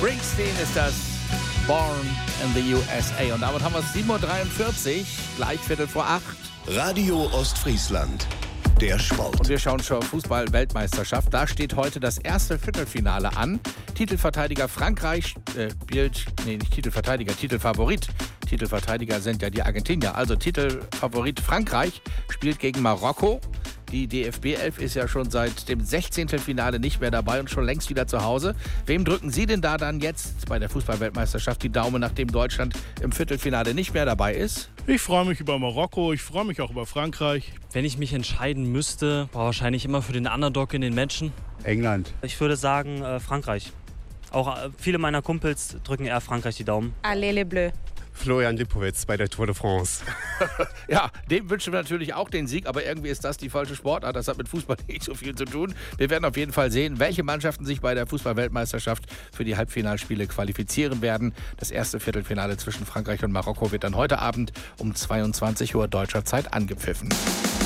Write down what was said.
Springsteen ist das, Born in the USA. Und damit haben wir es 7.43 Uhr, gleich 7:45. Radio Ostfriesland, der Sport. Und wir schauen schon auf Fußball-Weltmeisterschaft. Da steht heute das erste Viertelfinale an. Titelverteidiger Frankreich Titelfavorit. Titelverteidiger sind ja die Argentinier. Also Titelfavorit Frankreich spielt gegen Marokko. Die DFB-11 ist ja schon seit dem 16. Finale nicht mehr dabei und schon längst wieder zu Hause. Wem drücken Sie denn da dann jetzt bei der Fußball-Weltmeisterschaft die Daumen, nachdem Deutschland im Viertelfinale nicht mehr dabei ist? Ich freue mich über Marokko, ich freue mich auch über Frankreich. Wenn ich mich entscheiden müsste, wahrscheinlich immer für den Underdog in den Matchen. England. Ich würde sagen Frankreich. Auch viele meiner Kumpels drücken eher Frankreich die Daumen. Allez les Bleus. Florian Lipowitz bei der Tour de France. Ja, dem wünschen wir natürlich auch den Sieg, aber irgendwie ist das die falsche Sportart. Das hat mit Fußball nicht so viel zu tun. Wir werden auf jeden Fall sehen, welche Mannschaften sich bei der Fußball-Weltmeisterschaft für die Halbfinalspiele qualifizieren werden. Das erste Viertelfinale zwischen Frankreich und Marokko wird dann heute Abend um 22 Uhr deutscher Zeit angepfiffen.